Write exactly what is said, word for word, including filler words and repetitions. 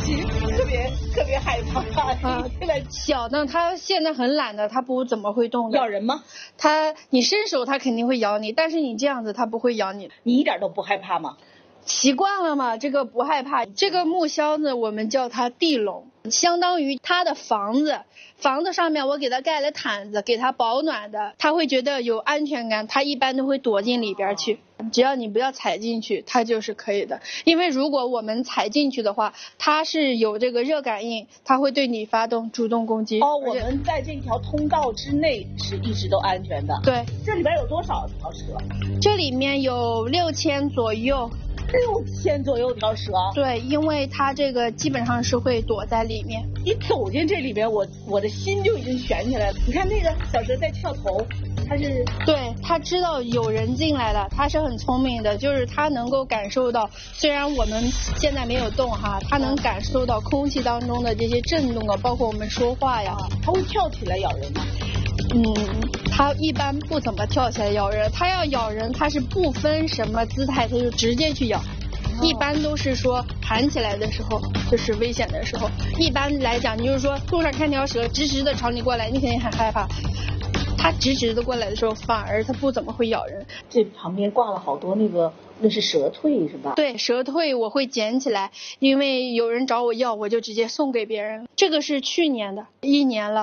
其实特别特别害怕。啊， 小的它现在很懒的，它不怎么会动的。 咬人吗？ 它你伸手它肯定会咬你，但是你这样子它不会咬你。 你一点都不害怕吗？ 习惯了嘛，这个不害怕。这个木箱子我们叫它地笼，相当于它的房子，房子上面我给它盖了毯子，给它保暖的，它会觉得有安全感，它一般都会躲进里边去。只要你不要踩进去，它就是可以的。因为如果我们踩进去的话，它是有这个热感应，它会对你发动主动攻击。 哦，我们在这条通道之内是一直都安全的。 对， 这里边有多少条蛇？ 这里面有六千左右。 六千左右条蛇。 对，因为它这个基本上是会躲在里面。 一走进这里边，我我的心就已经悬起来了。你看那个小蛇在跳头，它是对，它知道有人进来了，它是很聪明的，就是它能够感受到，虽然我们现在没有动哈，它能感受到空气当中的这些震动啊，包括我们说话呀。 它会跳起来咬人吗？ 嗯，它一般不怎么跳起来咬人，它要咬人，它是不分什么姿态，它就直接去咬。哦、一般都是说弹起来的时候，就是危险的时候。一般来讲，就是说路上看条蛇直直的朝你过来，你肯定很害怕。它直直的过来的时候，反而它不怎么会咬人。 这旁边挂了好多那个，那是蛇蜕是吧？ 对，蛇蜕我会捡起来，因为有人找我要，我就直接送给别人。这个是去年的，一年了。